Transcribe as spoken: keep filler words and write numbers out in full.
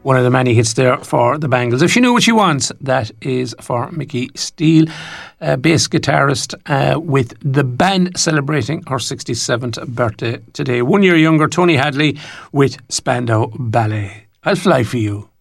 One of the many hits there for the Bangles. If She Knew What She Wants, that is for Mickey Steele, uh, bass guitarist uh, with the band celebrating her sixty-seventh birthday today. One year younger, Tony Hadley with Spandau Ballet. I'll Fly For You.